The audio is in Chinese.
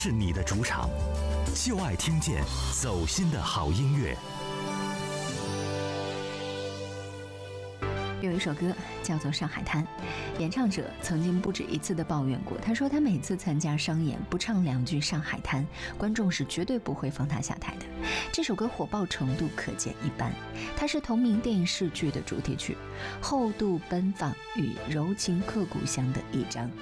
是你的主场，就爱听见走心的好音乐。 有一首歌叫做《上海滩》，演唱者曾经不止一次地抱怨过，他说他每次参加商演不唱2句《上海滩》，观众是绝对不会放他下台的。这首歌火爆程度可见一斑，它是同名电视剧的主题曲，厚度奔放与柔情刻骨相的一张